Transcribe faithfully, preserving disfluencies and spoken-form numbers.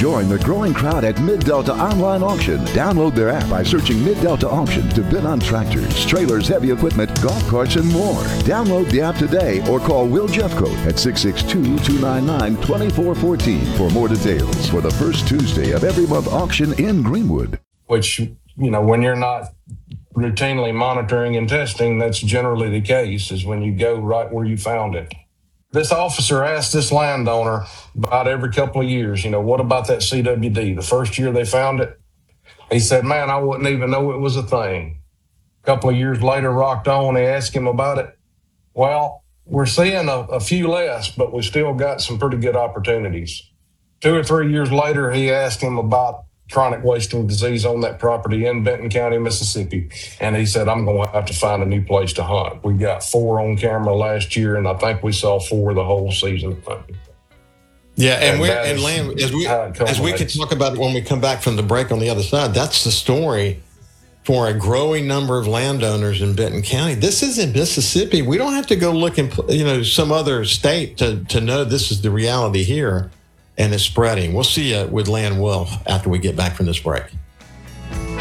Join the growing crowd at Mid-Delta Online Auction. Download their app by searching Mid-Delta Auction to bid on tractors, trailers, heavy equipment, golf carts, and more. Download the app today or call Will Jeffcoat at six six two, two nine nine, two four one four for more details for the first Tuesday of every month auction in Greenwood. Which, you know, when you're not routinely monitoring and testing, that's generally the case, is when you go right where you found it. This officer asked this landowner about every couple of years, you know, what about that C W D? The first year they found it, he said, man, I wouldn't even know it was a thing. A couple of years later, rocked on, they asked him about it. Well, we're seeing a, a few less, but we still got some pretty good opportunities. Two or three years later, he asked him about chronic wasting disease on that property in Benton County, Mississippi. And he said, I'm going to have to find a new place to hunt. We got four on camera last year, and I think we saw four the whole season. Yeah, and, and we and Lamb, as we as we can talk about it when we come back from the break on the other side, that's the story for a growing number of landowners in Benton County. This is in Mississippi. We don't have to go look in, you know, some other state to to know this is the reality here. And it's spreading. We'll see you with Land Wolf after we get back from this break.